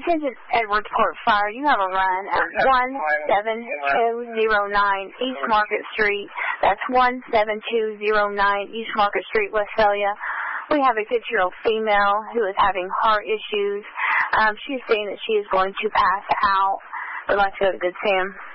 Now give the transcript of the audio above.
Attention Edwardsport Fire, you have a run at 17209 East Market Street. That's 17209 East Market Street, Westphalia. We have a 50-year-old female who is having heart issues. She's saying that she is going to pass out. We'd like to go to Good Sam.